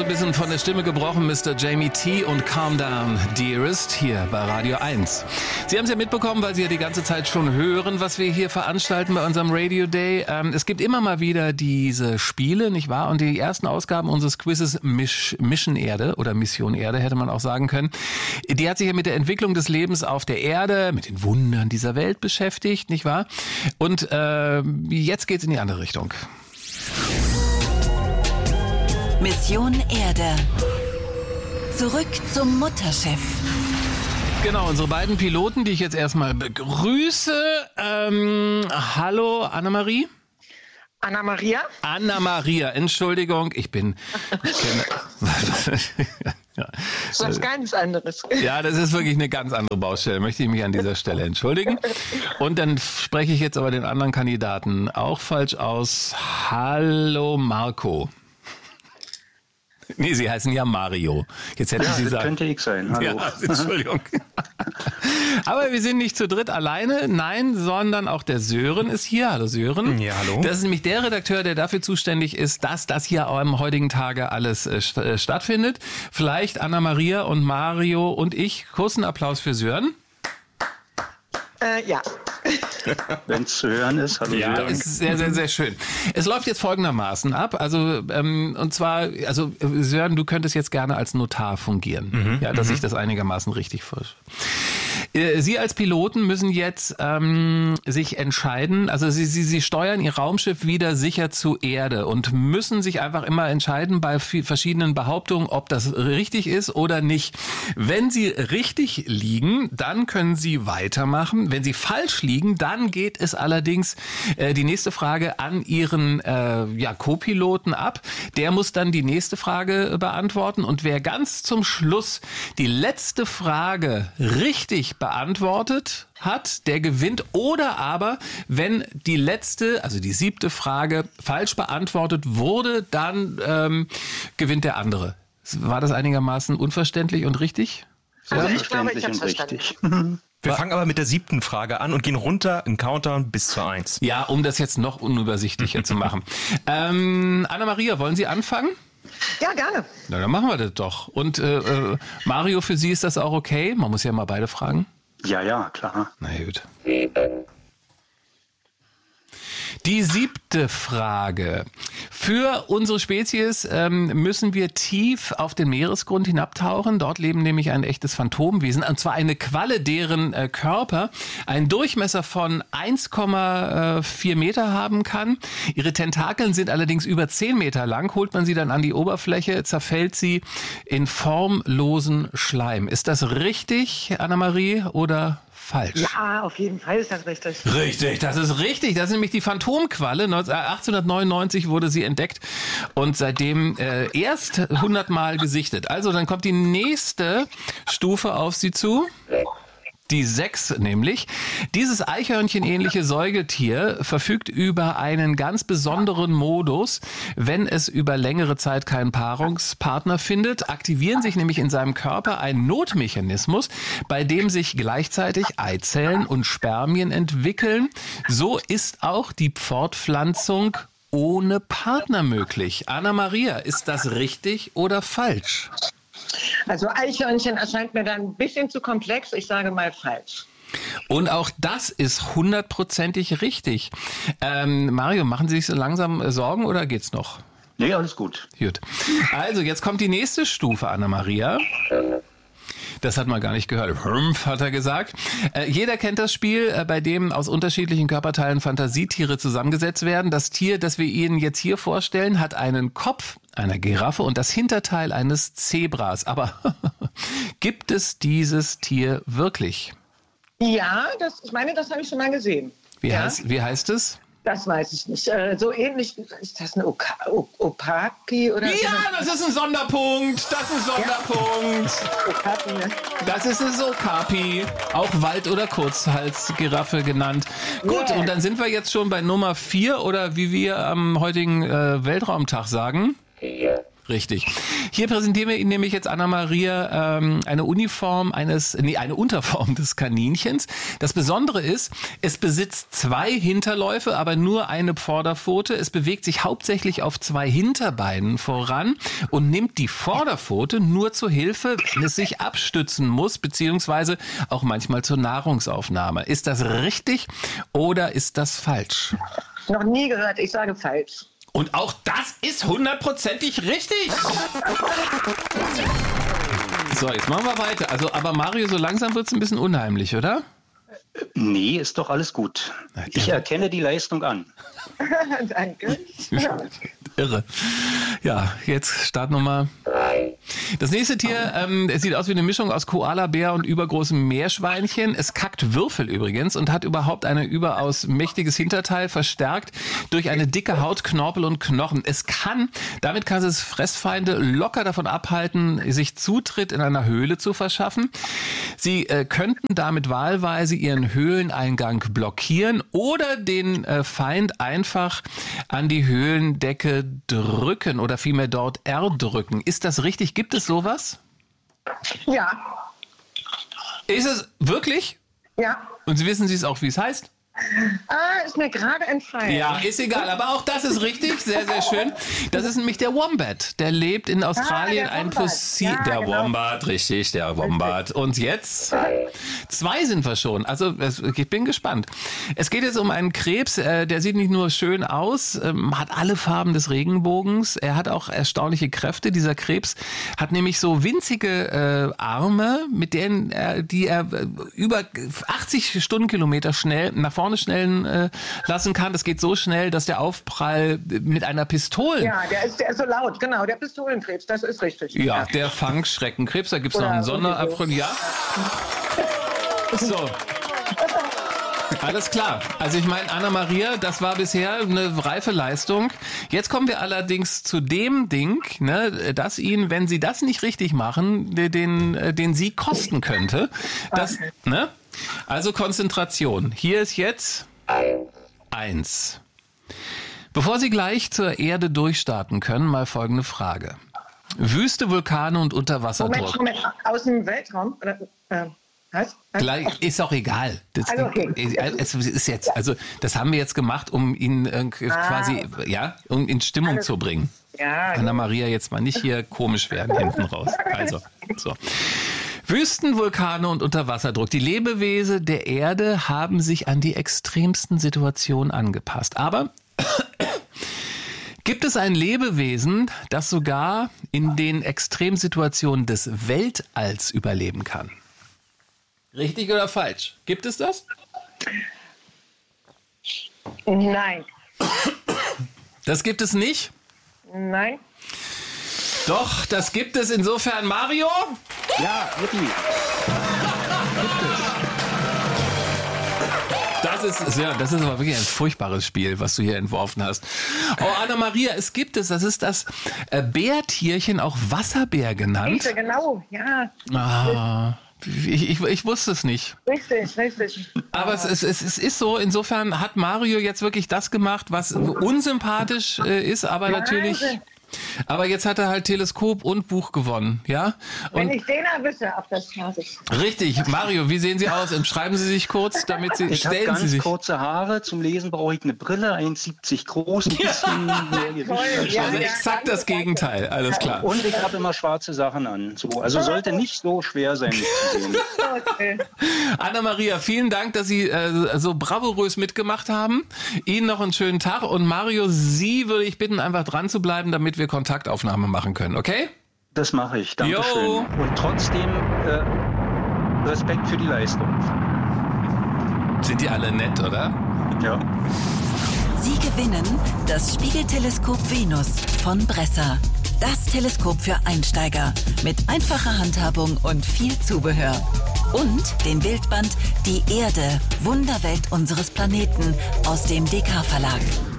so ein bisschen von der Stimme gebrochen, Mr. Jamie T. und Calm Down, Dearest, hier bei Radio 1. Sie haben es ja mitbekommen, weil Sie ja die ganze Zeit schon hören, was wir hier veranstalten bei unserem Radio Day. Es gibt immer mal wieder diese Spiele, nicht wahr? Und die ersten Ausgaben unseres Quizzes Mission Erde oder Mission Erde, hätte man auch sagen können, die hat sich ja mit der Entwicklung des Lebens auf der Erde, mit den Wundern dieser Welt beschäftigt, nicht wahr? Und jetzt geht's in die andere Richtung. Mission Erde. Zurück zum Mutterschiff. Genau, unsere beiden Piloten, die ich jetzt erstmal begrüße. Hallo, Anna-Marie. Anna-Maria? Anna-Maria, Entschuldigung, ich bin... Ja. Das ist was ganz anderes. Ja, das ist wirklich eine ganz andere Baustelle, möchte ich mich an dieser Stelle entschuldigen. Und dann spreche ich jetzt aber den anderen Kandidaten auch falsch aus. Hallo, Marco. Nee, Sie heißen ja Mario. Jetzt hätten Sie das sagen. Könnte ich sein. Hallo. Ja, Entschuldigung. Aber wir sind nicht zu dritt alleine, nein, sondern auch der Sören ist hier. Hallo Sören. Ja, hallo. Das ist nämlich der Redakteur, der dafür zuständig ist, dass das hier am heutigen Tage alles stattfindet. Vielleicht Anna-Maria und Mario und ich. Kurzen Applaus für Sören. Ja. Wenn es zu hören ist, hallo. Ja, Sören. ist sehr, sehr, sehr schön. Es läuft jetzt folgendermaßen ab. Also, und zwar, also Sören, du könntest jetzt gerne als Notar fungieren. Ja, dass ich das einigermaßen richtig verstehe. Sie als Piloten müssen jetzt sich entscheiden, also Sie steuern Ihr Raumschiff wieder sicher zur Erde und müssen sich einfach immer entscheiden bei verschiedenen Behauptungen, ob das richtig ist oder nicht. Wenn Sie richtig liegen, dann können Sie weitermachen. Wenn Sie falsch liegen, dann geht es allerdings die nächste Frage an Ihren Co-Piloten ab. Der muss dann die nächste Frage beantworten und wer ganz zum Schluss die letzte Frage richtig beantwortet hat, der gewinnt. Oder aber, wenn die letzte, also die 7. Frage falsch beantwortet wurde, dann gewinnt der andere. War das einigermaßen unverständlich und richtig? Also ich glaube, ich habe es verstanden. Wir fangen aber mit der 7. Frage an und gehen runter in Countdown bis zur 1. Ja, um das jetzt noch unübersichtlicher zu machen. Anna-Maria, wollen Sie anfangen? Ja, gerne. Na, dann machen wir das doch. Und Mario, für Sie ist das auch okay? Man muss ja mal beide fragen. Ja, klar. Na gut. Die 7. Frage. Für unsere Spezies müssen wir tief auf den Meeresgrund hinabtauchen. Dort leben nämlich ein echtes Phantomwesen, und zwar eine Qualle, deren Körper einen Durchmesser von 1,4 Meter haben kann. Ihre Tentakeln sind allerdings über 10 Meter lang. Holt man sie dann an die Oberfläche, zerfällt sie in formlosen Schleim. Ist das richtig, Anna-Marie, oder falsch? Ja, auf jeden Fall ist das richtig. Richtig, das ist richtig. Das ist nämlich die Phantomqualle. 1899 wurde sie entdeckt und seitdem erst 100 Mal gesichtet. Also dann kommt die nächste Stufe auf Sie zu. Die 6 nämlich. Dieses eichhörnchenähnliche Säugetier verfügt über einen ganz besonderen Modus. Wenn es über längere Zeit keinen Paarungspartner findet, aktivieren sich nämlich in seinem Körper ein Notmechanismus, bei dem sich gleichzeitig Eizellen und Spermien entwickeln. So ist auch die Fortpflanzung ohne Partner möglich. Anna-Maria, ist das richtig oder falsch? Also Eichhörnchen erscheint mir dann ein bisschen zu komplex. Ich sage mal falsch. Und auch das ist 100%ig richtig. Mario, machen Sie sich so langsam Sorgen oder geht's noch? Nee, alles gut. Gut. Also, jetzt kommt die nächste Stufe, Anna-Maria. Das hat man gar nicht gehört. Hümpf, hat er gesagt. Jeder kennt das Spiel, bei dem aus unterschiedlichen Körperteilen Fantasietiere zusammengesetzt werden. Das Tier, das wir Ihnen jetzt hier vorstellen, hat einen Kopf einer Giraffe und das Hinterteil eines Zebras. Aber gibt es dieses Tier wirklich? Ja, ich meine, das habe ich schon mal gesehen. Wie heißt es? Das weiß ich nicht. So ähnlich, ist das eine Okaki oder so? Ja, das ist ein Sonderpunkt. Okapi, ne? Das ist eine Okapi, auch Wald- oder Kurzhalsgiraffe genannt. Gut, Yeah. Und dann sind wir jetzt schon bei Nummer 4 oder wie wir am heutigen Weltraumtag sagen. Richtig. Hier präsentieren wir Ihnen nämlich jetzt, Anna-Maria, eine Unterform des Kaninchens. Das Besondere ist, es besitzt 2 Hinterläufe, aber nur eine Vorderpfote. Es bewegt sich hauptsächlich auf 2 Hinterbeinen voran und nimmt die Vorderpfote nur zur Hilfe, wenn es sich abstützen muss, beziehungsweise auch manchmal zur Nahrungsaufnahme. Ist das richtig oder ist das falsch? Noch nie gehört, ich sage falsch. Und auch das ist 100%ig richtig. So, jetzt machen wir weiter. Also, aber Mario, so langsam wird es ein bisschen unheimlich, oder? Nee, ist doch alles gut. Ich erkenne die Leistung an. Danke. Irre. Ja, jetzt starten wir mal. Das nächste Tier es sieht aus wie eine Mischung aus Koala-Bär und übergroßem Meerschweinchen. Es kackt Würfel übrigens und hat überhaupt ein überaus mächtiges Hinterteil, verstärkt durch eine dicke Haut, Knorpel und Knochen. Damit kann es Fressfeinde locker davon abhalten, sich Zutritt in einer Höhle zu verschaffen. Sie könnten damit wahlweise ihren Höhleneingang blockieren oder den Feind einfach an die Höhlendecke drücken oder vielmehr dort erdrücken. Ist das richtig? Gibt es sowas? Ja. Ist es wirklich? Ja. Und Sie wissen es auch, wie es heißt? Ist mir gerade entfallen. Ja, ist egal, aber auch das ist richtig, sehr, sehr schön. Das ist nämlich der Wombat, der lebt in Australien, der ein Wombat. Fossil. Ja, der genau. Wombat, richtig, der Wombat. Und jetzt 2 sind wir schon, also ich bin gespannt. Es geht jetzt um einen Krebs, der sieht nicht nur schön aus, hat alle Farben des Regenbogens, er hat auch erstaunliche Kräfte. Dieser Krebs hat nämlich so winzige Arme, mit denen die er über 80 Stundenkilometer schnell nach vorne schnellen lassen kann. Das geht so schnell, dass der Aufprall mit einer Pistole... Ja, der ist so laut, genau, der Pistolenkrebs, das ist richtig. Ja, der Fangschreckenkrebs, da gibt es noch einen Sonderabgrund. Ja. So. Alles klar. Also ich meine, Anna-Maria, das war bisher eine reife Leistung. Jetzt kommen wir allerdings zu dem Ding, ne, das Ihnen, wenn Sie das nicht richtig machen, den Sieg kosten könnte. Das, ne? Also Konzentration. Hier ist jetzt 1. Bevor Sie gleich zur Erde durchstarten können, mal folgende Frage. Wüste, Vulkane und Unterwasserdruck. Moment, aus dem Weltraum? Oder, was? Gleich, ist auch egal. Das, Also okay. Es ist jetzt, also das haben wir jetzt gemacht, um ihn quasi, ja, um in Stimmung zu bringen. Ja. Anna-Maria, jetzt mal nicht hier komisch werden hinten raus. Also, so. Wüsten, Vulkane und Unterwasserdruck. Die Lebewesen der Erde haben sich an die extremsten Situationen angepasst. Aber gibt es ein Lebewesen, das sogar in den Extremsituationen des Weltalls überleben kann? Richtig oder falsch? Gibt es das? Nein. Das gibt es nicht? Nein. Doch, das gibt es insofern. Mario? Ja, wirklich. Das ist aber wirklich ein furchtbares Spiel, was du hier entworfen hast. Oh, Anna-Maria, es gibt es. Das ist das Bärtierchen, auch Wasserbär genannt. Genau, ja. Ah, ich wusste es nicht. Richtig. Aber es ist so, insofern hat Mario jetzt wirklich das gemacht, was unsympathisch ist, aber natürlich... Aber jetzt hat er halt Teleskop und Buch gewonnen, ja? Wenn Und ich den erwische, auf das schaffe ich. richtig, Mario, wie sehen Sie aus? Beschreiben Sie sich kurz, damit Sie... Ich habe Stellen Sie ganz sich... kurze Haare. Zum Lesen brauche ich eine Brille, 1,70 groß, ein bisschen mehr Gewicht. Toll, ja. Also exakt das Gegenteil, alles klar. Und ich habe immer schwarze Sachen an. So, also sollte nicht so schwer sein, mich zu sehen. Okay. Anna-Maria, vielen Dank, dass Sie so bravourös mitgemacht haben. Ihnen noch einen schönen Tag. Und Mario, Sie würde ich bitten, einfach dran zu bleiben, damit wir Kontaktaufnahme machen können, okay? Das mache ich, Dankeschön. Jo. Und trotzdem Respekt für die Leistung. Sind die alle nett, oder? Ja. Sie gewinnen das Spiegelteleskop Venus von Bresser. Das Teleskop für Einsteiger mit einfacher Handhabung und viel Zubehör. Und den Bildband Die Erde, Wunderwelt unseres Planeten aus dem DK Verlag.